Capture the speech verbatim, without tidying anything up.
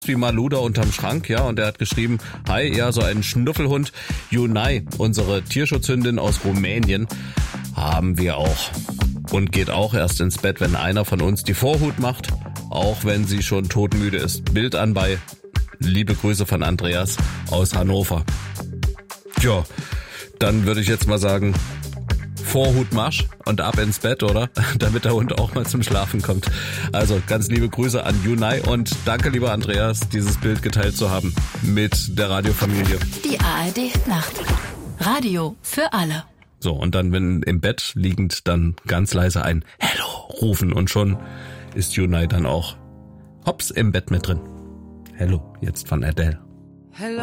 wie Maluda unterm Schrank, ja, und er hat geschrieben, hi, ja, so einen Schnuffelhund. Junai, unsere Tierschutzhündin aus Rumänien, haben wir auch. Und geht auch erst ins Bett, wenn einer von uns die Vorhut macht, auch wenn sie schon todmüde ist. Bild anbei. Liebe Grüße von Andreas aus Hannover. Tja, dann würde ich jetzt mal sagen, Vorhutmarsch und ab ins Bett, oder? Damit der Hund auch mal zum Schlafen kommt. Also ganz liebe Grüße an Junai und danke, lieber Andreas, dieses Bild geteilt zu haben mit der Radiofamilie. Die A R D Nacht. Radio für alle. So, und dann, wenn im Bett liegend, dann ganz leise ein Hello rufen und schon ist Junai dann auch hops im Bett mit drin. Hello, jetzt von Adele. Hello.